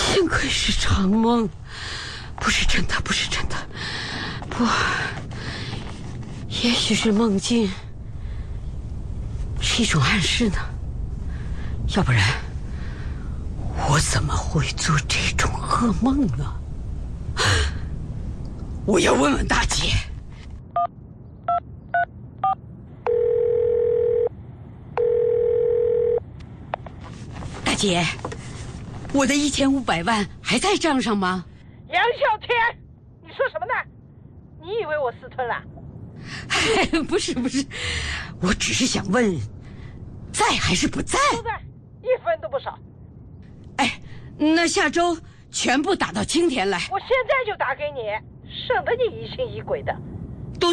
幸亏是场梦，不是真的，不是真的，不，也许是梦境，是一种暗示呢。要不然，我怎么会做这种噩梦呢？我要问问大姐。大姐，我的1500万还在账上吗？ 杨小天，你说什么呢？你以为我私吞了？ 不是，我只是想问，在还是不在？ 都在，1分都不少。 哎，那下周全部打到青田来。 我现在就打给你，省得你疑心疑鬼的。